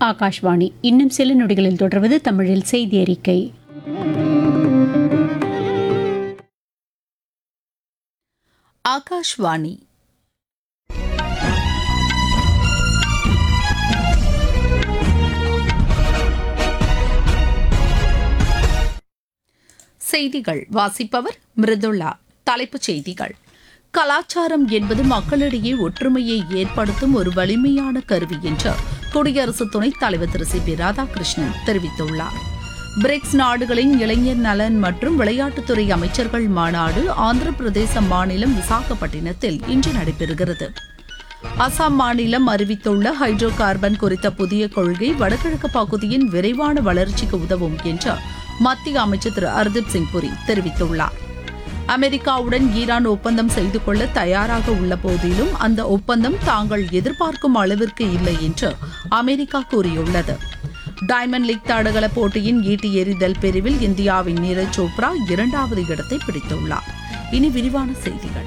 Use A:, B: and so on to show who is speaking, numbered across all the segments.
A: ஆகாஷ்வாணி. இன்னும் சில நொடிகளில் தொடர்வது தமிழில் செய்தி அறிக்கை.
B: ஆகாஷ்வாணி. செய்திகள் வாசிப்பவர் மிருதுளா. தலைப்புச் செய்திகள்: கலாச்சாரம் என்பது மக்களிடையே ஒற்றுமையை ஏற்படுத்தும் ஒரு வலிமையான கருவி என்று குடியரசு துணைத் தலைவர் திரு சி ராதாகிருஷ்ணன் தெரிவித்துள்ளார். பிரிக்ஸ் நாடுகளின் இளைஞர் நலன் மற்றும் விளையாட்டுத்துறை அமைச்சர்கள் மாநாடு ஆந்திர பிரதேச மாநிலம் விசாகப்பட்டினத்தில் இன்று நடைபெறுகிறது. அசாம் மாநிலம் அறிவித்துள்ள ஹைட்ரோ கார்பன் குறித்த புதிய கொள்கை வடகிழக்கு பகுதியின் விரைவான வளர்ச்சிக்கு உதவும் என்று மத்திய அமைச்சர் திரு ஹர்தீப் சிங் புரி தெரிவித்துள்ளார். அமெரிக்காவுடன் ஈரான் ஒப்பந்தம் செய்து கொள்ள தயாராக உள்ள போதிலும் அந்த ஒப்பந்தம் தாங்கள் எதிர்பார்க்கும் அளவிற்கு இல்லை என்று அமெரிக்கா கூறியுள்ளது. டைமண்ட் லீக் தடகள போட்டியின் ஈட்டி எறிதல் பிரிவில் இந்தியாவின் நீரஜ் சோப்ரா 2வது இடத்தை பிடித்துள்ளார். இனி விரிவான செய்திகள்.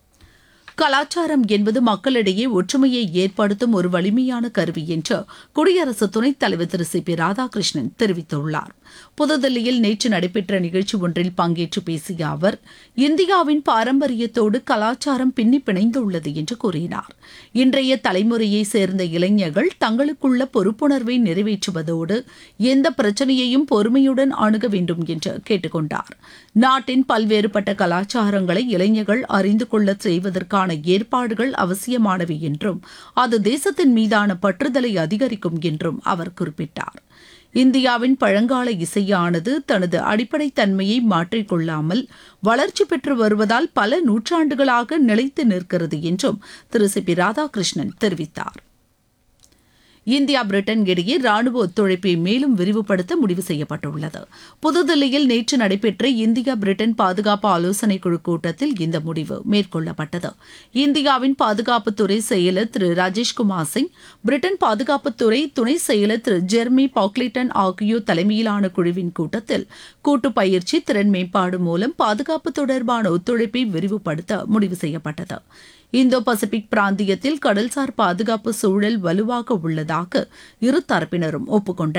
B: கலாச்சாரம் என்பது மக்களிடையே ஒற்றுமையை ஏற்படுத்தும் ஒரு வலிமையான கருவி என்று குடியரசு துணைத் தலைவர் திரு சி ராதாகிருஷ்ணன் தெரிவித்துள்ளார். புதுதில்லியில் நேற்று நடைபெற்ற நிகழ்ச்சி ஒன்றில் பங்கேற்று பேசிய அவர், இந்தியாவின் பாரம்பரியத்தோடு கலாச்சாரம் பின்னி பிணைந்துள்ளது என்று கூறினார். இன்றைய தலைமுறையை சேர்ந்த இளைஞர்கள் தங்களுக்குள்ள பொறுப்புணர்வை நிறைவேற்றுவதோடு எந்த பிரச்சனையையும் பொறுமையுடன் அணுக வேண்டும் என்று கேட்டுக்கொண்டார். நாட்டின் பல்வேறுபட்ட கலாச்சாரங்களை இளைஞர்கள் அறிந்து கொள்ள செய்வதற்கான ஏற்பாடுகள் அவசியமானவை என்றும் அது தேசத்தின் மீதான பற்றுதலை அதிகரிக்கும் என்றும் அவர் குறிப்பிட்டார். இந்தியாவின் பழங்கால இசையானது தனது அடிப்படை தன்மையை மாற்றிக்கொள்ளாமல் வளர்ச்சி பெற்று வருவதால் பல நூற்றாண்டுகளாக நிலைத்து நிற்கிறது என்றும் திரு சி ராதாகிருஷ்ணன் தெரிவித்தார். இந்தியா பிரிட்டன் இடையே ராணுவ ஒத்துழைப்பை மேலும் விரிவுபடுத்த முடிவு செய்யப்பட்டுள்ளது. புதுதில்லியில் நேற்று நடைபெற்ற இந்தியா பிரிட்டன் பாதுகாப்பு ஆலோசனைக் குழு கூட்டத்தில் இந்த முடிவு மேற்கொள்ளப்பட்டது. இந்தியாவின் பாதுகாப்புத்துறை செயலர் திரு ராஜேஷ்குமார் சிங், பிரிட்டன் பாதுகாப்புத்துறை துணை செயலர் திரு ஜெர்மி பாக்லிட்டன் ஆகியோர் தலைமையிலான குழுவின் கூட்டத்தில் கூட்டு பயிற்சி, திறன் மேம்பாடு மூலம் பாதுகாப்பு தொடர்பான ஒத்துழைப்பை விரிவுபடுத்த முடிவு செய்யப்பட்டது. இந்தோ பசிபிக் பிராந்தியத்தில் கடல்சார் பாதுகாப்பு சூழல் வலுவாக உள்ளதாக இரு தரப்பினரும் ஒப்புக்கொண்டனர்.